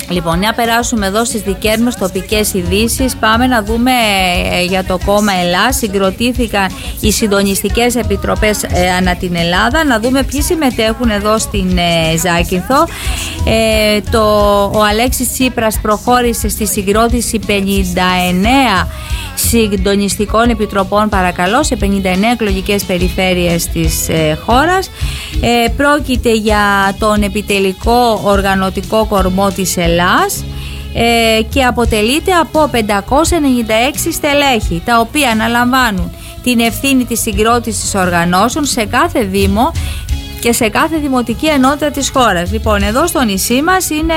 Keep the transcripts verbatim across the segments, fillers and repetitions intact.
Λοιπόν, να περάσουμε εδώ στις δικές μας τοπικές ειδήσεις. Πάμε να δούμε ε, για το κόμμα Ελλάς. Συγκροτήθηκαν οι συντονιστικές επιτροπές ε, ανά την Ελλάδα. Να δούμε ποιοι συμμετέχουν εδώ στην ε, Ζάκυνθο. Ε, το, ο Αλέξης Τσίπρας προχώρησε στη συγκρότηση πενήντα εννέα συντονιστικών επιτροπών, παρακαλώ, σε πενήντα εννέα εκλογικές περιφέρειες της ε, χώρας. Ε, πρόκειται για τον επιτελικό οργανωτικό κορμό της Ελλάς ε, και αποτελείται από πεντακόσια ενενήντα έξι στελέχη, τα οποία αναλαμβάνουν την ευθύνη της συγκρότησης οργανώσεων σε κάθε δήμο και σε κάθε δημοτική ενότητα της χώρας. Λοιπόν, εδώ στο νησί μας είναι,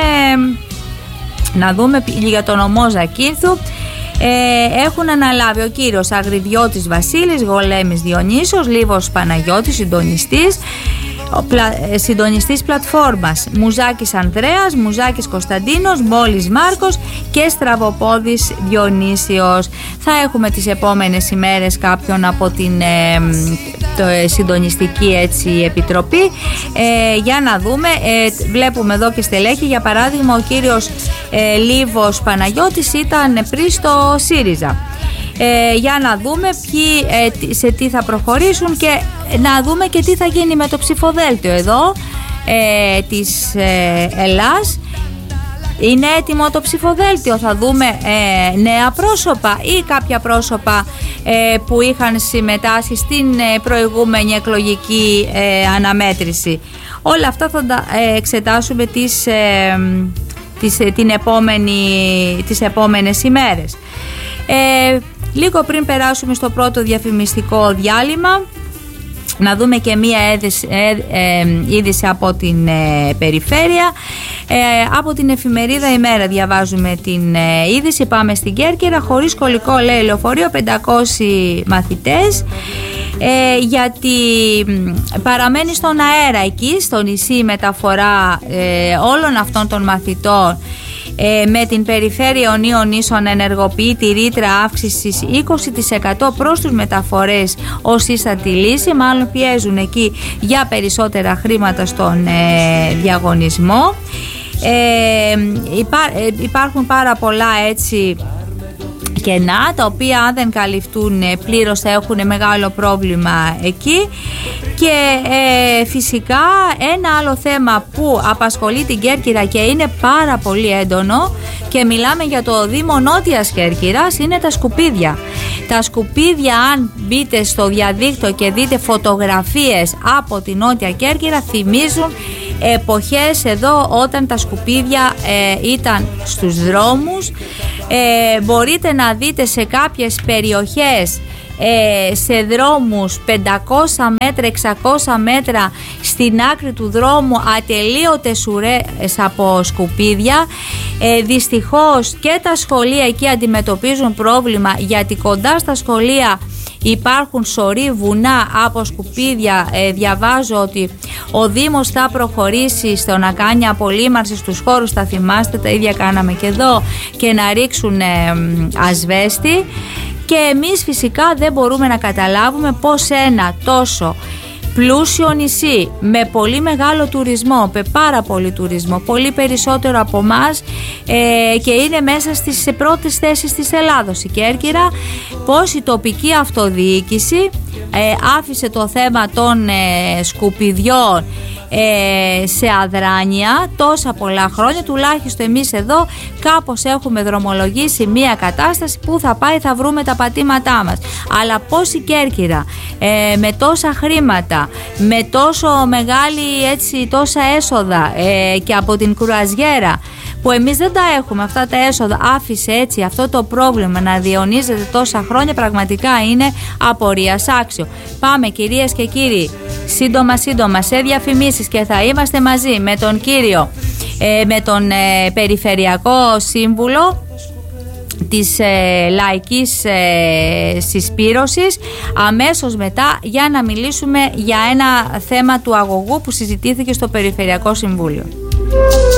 να δούμε για τον νομό Ζακύνθου. Ε, έχουν αναλάβει ο κύριος Αγριδιώτης Βασίλης, Γολέμης Διονύσος, Λίβος Παναγιώτης, συντονιστής, πλα, συντονιστής πλατφόρμας, Μουζάκης Ανδρέας, Μουζάκης Κωνσταντίνος, Μπόλης Μάρκος και Στραβοπόδης Διονύσιος. Θα έχουμε τις επόμενες ημέρες κάποιον από την ε, το, ε, συντονιστική έτσι, επιτροπή ε, για να δούμε. Ε, βλέπουμε εδώ και στελέχη, για παράδειγμα ο κύριος ε, Λίβος Παναγιώτης ήταν πριν στο ΣΥΡΙΖΑ. Ε, για να δούμε ποιοι, ε, σε τι θα προχωρήσουν και να δούμε και τι θα γίνει με το ψηφοδέλτιο εδώ ε, της ε, Ελλάς. Είναι έτοιμο το ψηφοδέλτιο, θα δούμε ε, νέα πρόσωπα ή κάποια πρόσωπα ε, που είχαν συμμετάσχει στην ε, προηγούμενη εκλογική ε, αναμέτρηση. Όλα αυτά θα τα ε, εξετάσουμε τις, ε, τις, την επόμενη, τις επόμενες ημέρες. Ε, Λίγο πριν περάσουμε στο πρώτο διαφημιστικό διάλειμμα, να δούμε και μία είδηση, ε, ε, είδηση από την ε, περιφέρεια. Ε, από την εφημερίδα Ημέρα διαβάζουμε την ε, είδηση. Πάμε στην Κέρκυρα. Χωρίς σχολικό, λέει, λεωφορείο, πεντακόσιοι μαθητές. Ε, γιατί παραμένει στον αέρα εκεί, στο νησί, η μεταφορά ε, όλων αυτών των μαθητών. Ε, με την περιφέρεια Ιωνίων Νήσων ενεργοποιεί τη ρήτρα αύξησης είκοσι τοις εκατό προς τους μεταφορές ως ίστατη λύση. Μάλλον πιέζουν εκεί για περισσότερα χρήματα στον ε, διαγωνισμό. Ε, υπά, ε, υπάρχουν πάρα πολλά έτσι κενά, τα οποία αν δεν καλυφθούν πλήρως θα έχουν μεγάλο πρόβλημα εκεί. Και ε, φυσικά ένα άλλο θέμα που απασχολεί την Κέρκυρα και είναι πάρα πολύ έντονο, και μιλάμε για το Δήμο Νότιας Κέρκυρας, είναι τα σκουπίδια. Τα σκουπίδια, αν μπείτε στο διαδίκτυο και δείτε φωτογραφίες από τη Νότια Κέρκυρα, θυμίζουν εποχές εδώ όταν τα σκουπίδια ε, ήταν στους δρόμους. Ε, μπορείτε να δείτε σε κάποιες περιοχές, ε, σε δρόμους πεντακόσια μέτρα, εξακόσια μέτρα στην άκρη του δρόμου, ατελείωτες ουρές από σκουπίδια. Ε, δυστυχώς και τα σχολεία εκεί αντιμετωπίζουν πρόβλημα, γιατί κοντά στα σχολεία υπάρχουν σωροί βουνά από σκουπίδια. Ε, διαβάζω ότι ο Δήμος θα προχωρήσει στο να κάνει απολύμαρση στους χώρους, θα θυμάστε, τα ίδια κάναμε και εδώ, και να ρίξουν ε, ασβέστη. Και εμείς φυσικά δεν μπορούμε να καταλάβουμε πως ένα τόσο πλούσιο νησί με πολύ μεγάλο τουρισμό, με πάρα πολύ τουρισμό, πολύ περισσότερο από εμάς, ε, και είναι μέσα στις πρώτες θέσεις της Ελλάδος η Κέρκυρα, πως η τοπική αυτοδιοίκηση ε, άφησε το θέμα των ε, σκουπιδιών ε, σε αδράνεια τόσα πολλά χρόνια. Τουλάχιστον εμείς εδώ κάπως έχουμε δρομολογήσει μια κατάσταση που θα πάει, θα βρούμε τα πατήματά μας. Αλλά πως η Κέρκυρα ε, με τόσα χρήματα, με τόσο μεγάλη έτσι, τόσα έσοδα ε, και από την κρουαζιέρα, που εμείς δεν τα έχουμε αυτά τα έσοδα, άφησε έτσι αυτό το πρόβλημα να διαιωνίζεται τόσα χρόνια, πραγματικά είναι απορίας άξιο. Πάμε, κυρίες και κύριοι, σύντομα σύντομα σε διαφημίσεις και θα είμαστε μαζί με τον κύριο, ε, με τον ε, Περιφερειακό Σύμβουλο της ε, Λαϊκής ε, Συσπήρωσης αμέσως μετά, για να μιλήσουμε για ένα θέμα του αγωγού που συζητήθηκε στο Περιφερειακό Συμβούλιο.